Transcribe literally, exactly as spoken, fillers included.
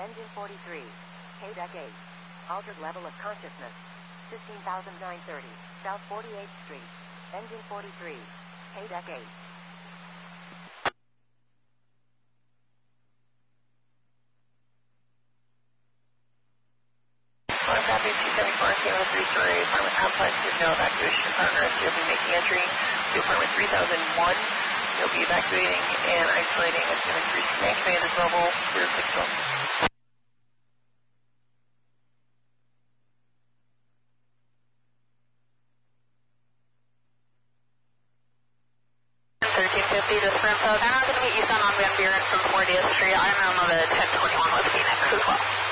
Engine forty-three. K deck eight. Altered level of consciousness. fifteen thousand nine hundred thirty. South forty-eighth Street. Engine forty-three. K deck eight. Copy two seventy-four, Kilo three-story apartment complex with no evacuation partners. You'll be making entry to apartment three thousand one. You'll be evacuating and isolating as soon as you reach the command is mobile zero six one. thirteen fifty to Sprint South. I'm not going to meet you son on Van Buren from fortieth Street. I'm on the ten twenty-one with Phoenix as well.